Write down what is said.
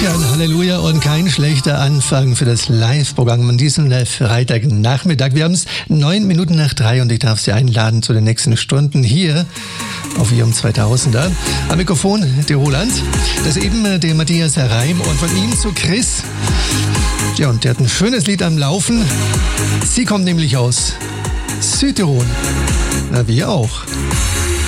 Ja, ein Halleluja und kein schlechter Anfang für das Live-Programm an diesem Freitagnachmittag. Wir haben es 9 Minuten nach 3 und ich darf Sie einladen zu den nächsten Stunden hier auf Ihrem 2000er. Am Mikrofon der Roland, das eben der Matthias Reim und von ihm zu Chris. Ja, und der hat ein schönes Lied am Laufen. Sie kommt nämlich aus Südtirol. Na, wir auch.